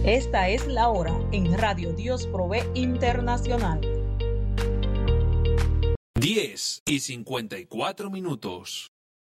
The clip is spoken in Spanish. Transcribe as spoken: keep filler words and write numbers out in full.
Esta es la hora en Radio Dios Provee Internacional. diez y cincuenta y cuatro minutos.